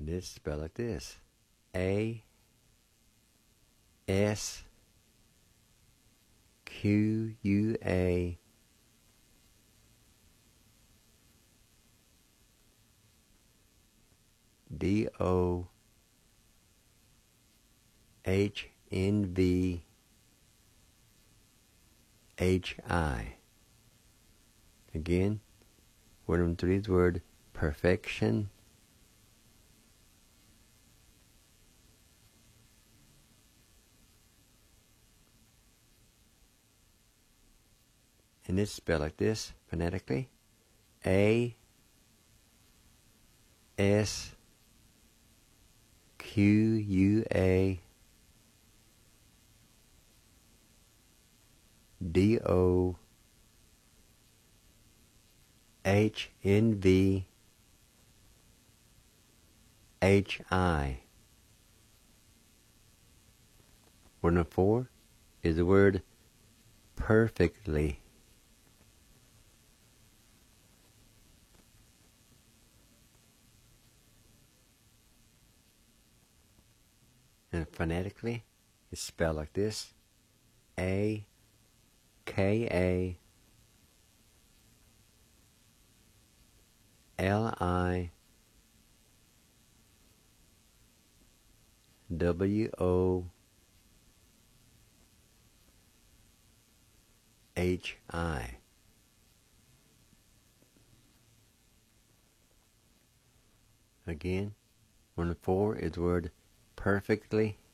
And it's spelled like this: A S Q U A D O H N V H I. Again, word number 3 is the word perfection. And it's spelled like this phonetically: A S Q U A D O H N V H I. Word number 4 is the word perfectly. And phonetically, it's spelled like this: A K A L I W O H I. Again, word number 4 is the word perfectly.